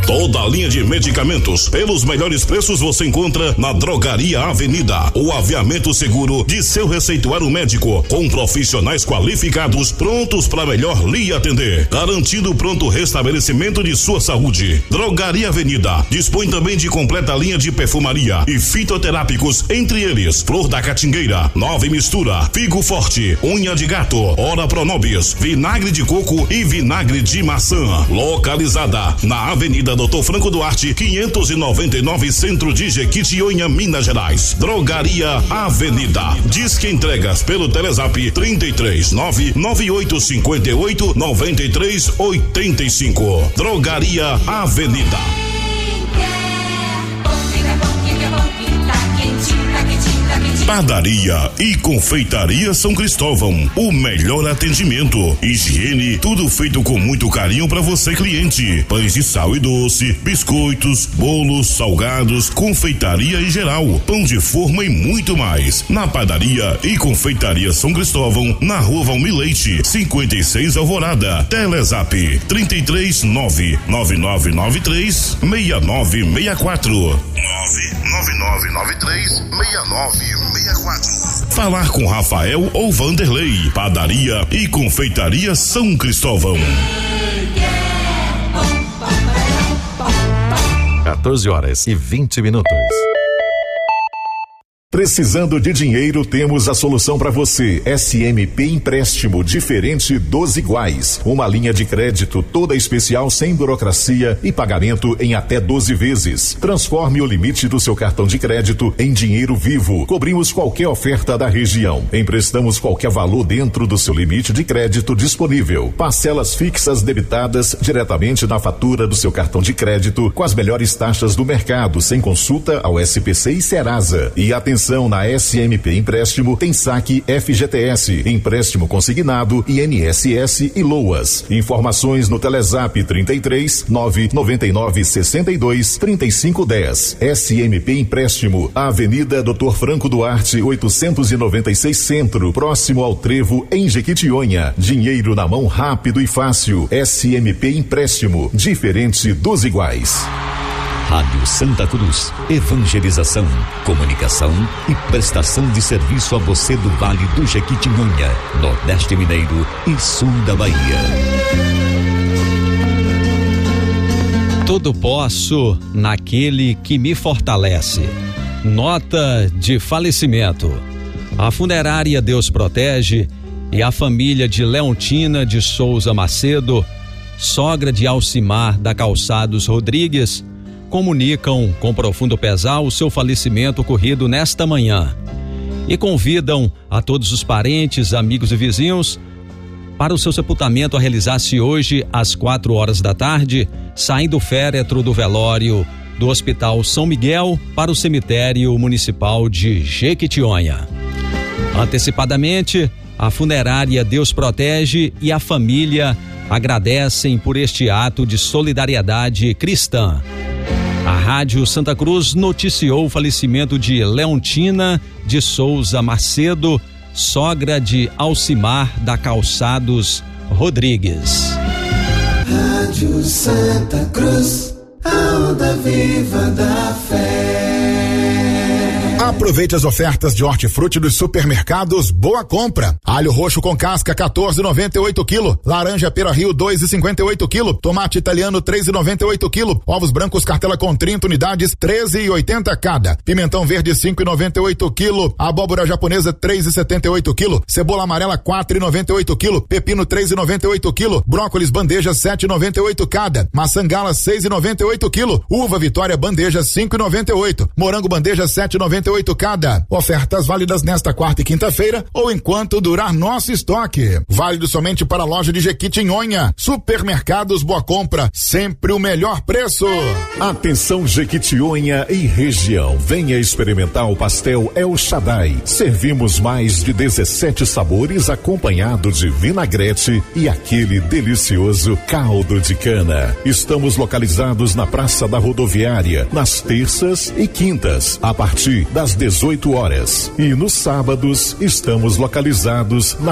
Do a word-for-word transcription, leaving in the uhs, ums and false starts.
Toda a linha de medicamentos pelos melhores preços você encontra na Drogaria Avenida. O aviamento seguro de seu receituário médico, com profissionais qualificados prontos para melhor lhe atender, garantindo pronto restabelecimento de sua saúde. Drogaria Avenida dispõe também de completa linha de perfumaria e fitoterápicos, entre eles Flor da Catingueira, Nova Mistura, Figo Forte, Unha de Gato, Ora Pronobis, Vinagre de Coco e Vinagre de Maçã. Localizada na Avenida Doutor Franco Duarte, quinhentos e noventa e nove, Centro de Jequitinhonha, Minas Gerais. Drogaria Avenida. Disque entregas pelo Telezap trinta e três, nove nove oito cinco oito, nove três oito cinco. Drogaria Avenida. Padaria e Confeitaria São Cristóvão, o melhor atendimento, higiene, tudo feito com muito carinho para você, cliente. Pães de sal e doce, biscoitos, bolos, salgados, confeitaria em geral, pão de forma e muito mais. Na Padaria e Confeitaria São Cristóvão, na Rua Valmir Leite, cinquenta e seis, Alvorada. Telezap trinta e três, nove nove nove nove três, seis nove seis quatro. nove nove nove nove três, seis nove seis quatro. Falar com Rafael ou Vanderlei. Padaria e Confeitaria São Cristóvão. quatorze horas e vinte minutos. Precisando de dinheiro, temos a solução para você. S M P Empréstimo Diferente dos Iguais. Uma linha de crédito toda especial, sem burocracia e pagamento em até doze vezes. Transforme o limite do seu cartão de crédito em dinheiro vivo. Cobrimos qualquer oferta da região. Emprestamos qualquer valor dentro do seu limite de crédito disponível. Parcelas fixas debitadas diretamente na fatura do seu cartão de crédito, com as melhores taxas do mercado, sem consulta ao S P C e Serasa. E atenção, na S M P Empréstimo tem saque F G T S, empréstimo consignado, I N S S e LOAS. Informações no Telezap trinta e três, nove nove nove, sessenta e dois, trinta e cinco, dez. S M P Empréstimo, Avenida Doutor Franco Duarte, oitocentos e noventa e seis, Centro, próximo ao Trevo, em Jequitinhonha. Dinheiro na mão rápido e fácil. S M P Empréstimo, diferente dos iguais. Rádio Santa Cruz, evangelização, comunicação e prestação de serviço a você do Vale do Jequitinhonha, Nordeste Mineiro e Sul da Bahia. Tudo posso naquele que me fortalece. Nota de falecimento. A funerária Deus Protege e a família de Leontina de Souza Macedo, sogra de Alcimar da Calçados Rodrigues, comunicam com profundo pesar o seu falecimento ocorrido nesta manhã e convidam a todos os parentes, amigos e vizinhos para o seu sepultamento a realizar-se hoje às quatro horas da tarde, saindo o féretro do velório do Hospital São Miguel para o cemitério municipal de Jequitinhonha. Antecipadamente, a funerária Deus Protege e a família agradecem por este ato de solidariedade cristã. A Rádio Santa Cruz noticiou o falecimento de Leontina de Souza Macedo, sogra de Alcimar da Calçados Rodrigues. Rádio Santa Cruz, a onda viva da fé. Aproveite as ofertas de hortifruti dos supermercados Boa Compra. Alho roxo com casca quatorze e noventa e oito quilo. Laranja Pera Rio dois e cinquenta e oito quilo. Tomate italiano três e noventa e oito quilo. Ovos brancos cartela com trinta unidades treze e oitenta cada. Pimentão verde cinco e noventa e oito quilo. Abóbora japonesa três e setenta e oito quilo. Cebola amarela quatro e noventa e oito quilo. Pepino três e noventa e oito quilo. Brócolis bandeja sete e noventa e oito cada. Maçã gala seis e noventa e oito quilo. Uva Vitória bandeja cinco e noventa e oito. Morango bandeja sete e noventa e oito cada. Ofertas válidas nesta quarta e quinta-feira ou enquanto durar nosso estoque. Válido somente para a loja de Jequitinhonha. Supermercados Boa Compra, sempre o melhor preço. Atenção Jequitinhonha e região. Venha experimentar o pastel El Shaddai. Servimos mais de dezessete sabores acompanhado de vinagrete e aquele delicioso caldo de cana. Estamos localizados na Praça da Rodoviária, nas terças e quintas, a partir das dezoito horas. E nos sábados estamos localizados na